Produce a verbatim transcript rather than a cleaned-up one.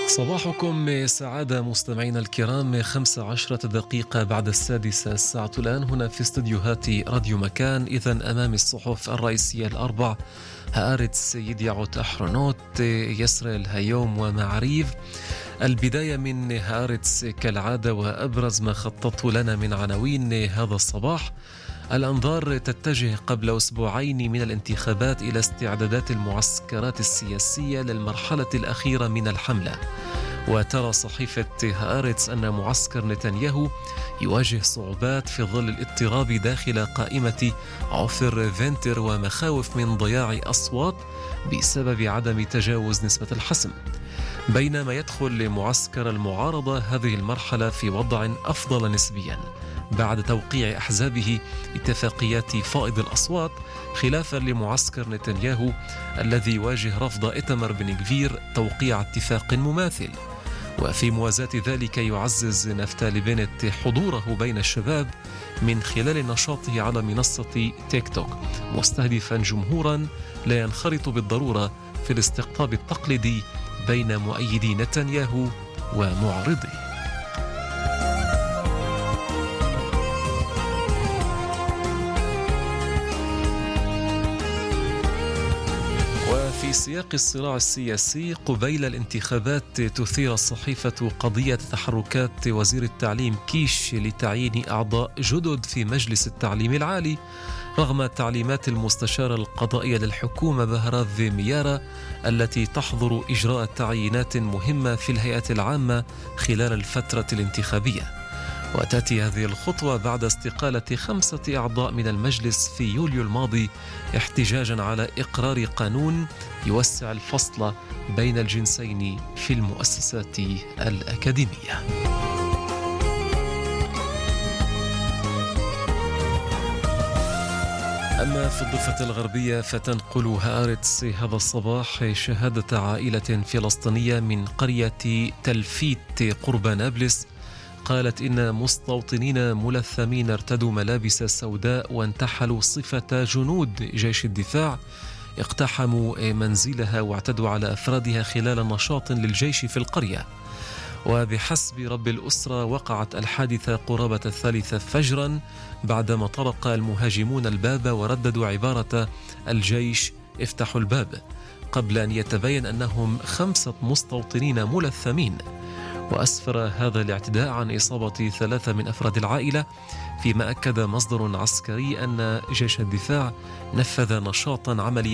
صباحكم سعادة مستمعينا الكرام. خمس عشرة دقيقة بعد السادسة الساعة الآن هنا في استديوهات راديو مكان. إذن أمام الصحف الرئيسية الأربع: هآرتس، يديعوت أحرنوت، يسرائيل هيوم ومعريف. البداية من هآرتس كالعادة وأبرز ما خططت لنا من عناوين هذا الصباح. الأنظار تتجه قبل أسبوعين من الانتخابات إلى استعدادات المعسكرات السياسية للمرحلة الأخيرة من الحملة. وترى صحيفة هآرتس أن معسكر نتنياهو يواجه صعوبات في ظل الاضطراب داخل قائمة عوفر فينتر ومخاوف من ضياع أصوات بسبب عدم تجاوز نسبة الحسم، بينما يدخل معسكر المعارضة هذه المرحلة في وضع أفضل نسبيا بعد توقيع أحزابه اتفاقيات فائض الأصوات، خلافا لمعسكر نتنياهو الذي يواجه رفض إيتمار بن غفير توقيع اتفاق مماثل. وفي موازاة ذلك يعزز نفتالي بنت حضوره بين الشباب من خلال نشاطه على منصة تيك توك، مستهدفا جمهورا لا ينخرط بالضرورة في الاستقطاب التقليدي بين مؤيدي نتنياهو ومعارضيه. في سياق الصراع السياسي قبيل الانتخابات، تثير الصحيفة قضية تحركات وزير التعليم كيش لتعيين أعضاء جدد في مجلس التعليم العالي رغم تعليمات المستشار القضائية للحكومة بهراذ ميارا التي تحظر إجراء تعيينات مهمة في الهيئة العامة خلال الفترة الانتخابية. وتأتي هذه الخطوة بعد استقالة خمسة أعضاء من المجلس في يوليو الماضي احتجاجا على إقرار قانون يوسع الفصل بين الجنسين في المؤسسات الأكاديمية. أما في الضفة الغربية فتنقل هآرتس هذا الصباح شهادة عائلة فلسطينية من قرية تلفيت قرب نابلس قالت إن مستوطنين ملثمين ارتدوا ملابس سوداء وانتحلوا صفة جنود جيش الدفاع اقتحموا منزلها واعتدوا على أفرادها خلال نشاط للجيش في القرية. وبحسب رب الأسرة وقعت الحادثة قرابة الثالثة فجرا بعدما طرق المهاجمون الباب ورددوا عبارة الجيش افتحوا الباب، قبل أن يتبين أنهم خمسة مستوطنين ملثمين. وأسفر هذا الاعتداء عن إصابة ثلاثة من أفراد العائلة، فيما أكد مصدر عسكري أن جيش الدفاع نفذ نشاطا عمليا